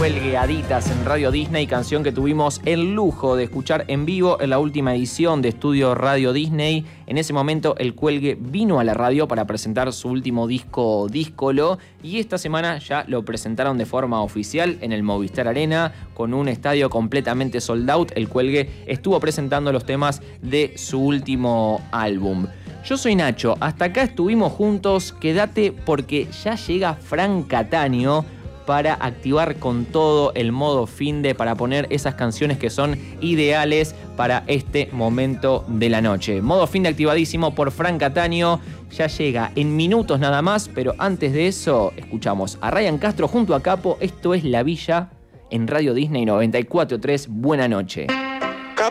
Cuelgueaditas en Radio Disney, canción que tuvimos el lujo de escuchar en vivo en la última edición de Estudio Radio Disney. En ese momento el Cuelgue vino a la radio para presentar su último disco Díscolo y esta semana ya lo presentaron de forma oficial en el Movistar Arena con un estadio completamente sold out. El Cuelgue estuvo presentando los temas de su último álbum. Yo soy Nacho, hasta acá estuvimos juntos, quédate porque ya llega Fran Cataño para activar con todo el modo finde, para poner esas canciones que son ideales para este momento de la noche. Modo finde activadísimo por Fran Cataño, ya llega en minutos nada más, pero antes de eso escuchamos a Ryan Castro junto a Capo. Esto es La Villa en Radio Disney 94.3. Buena noche.